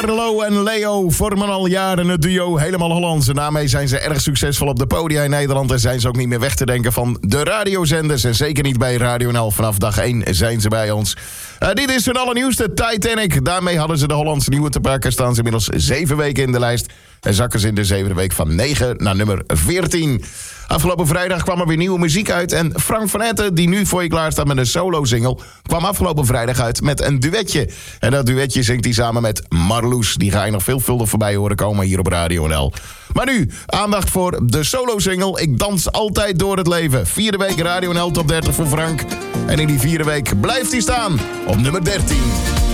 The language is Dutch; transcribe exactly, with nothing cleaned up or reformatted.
Carlo en Leo vormen al jaren het duo Helemaal Hollands. En daarmee zijn ze erg succesvol op de podia in Nederland. En zijn ze ook niet meer weg te denken van de radiozenders. En zeker niet bij Radio N L. Vanaf dag één zijn ze bij ons. Uh, dit is hun allernieuwste Titanic. Daarmee hadden ze de Hollandse nieuwe te pakken. Staan ze inmiddels zeven weken in de lijst. En zakken ze in de zevende week van negen naar nummer veertien. Afgelopen vrijdag kwam er weer nieuwe muziek uit. En Frank van Etten, die nu voor je klaar staat met een solo-single, kwam afgelopen vrijdag uit met een duetje. En dat duetje zingt hij samen met Marloes. Die ga je nog veelvuldig voorbij horen komen hier op Radio N L. Maar nu, aandacht voor de solo-single Ik dans altijd door het leven. Vierde week Radio N L Top dertig voor Frank. En in die vierde week blijft hij staan op nummer dertien.